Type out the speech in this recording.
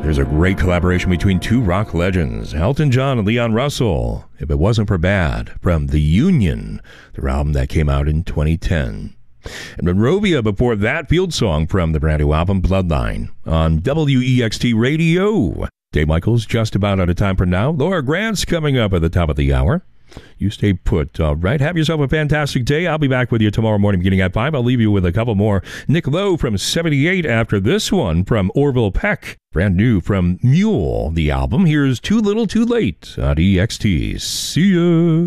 There's a great collaboration between two rock legends, Elton John and Leon Russell, If It Wasn't for Bad, from The Union, their album that came out in 2010. And Monrovia before that, Field Song from the brand new album Bloodline on WEXT Radio. Dave Michaels just about out of time for now. Laura Grant's coming up at the top of the hour. You stay put. All right. Have yourself a fantastic day. I'll be back with you tomorrow morning beginning at 5. I'll leave you with a couple more. Nick Lowe from 78 after this one from Orville Peck. Brand new from Mule, the album. Here's Too Little Too Late on EXT. See ya.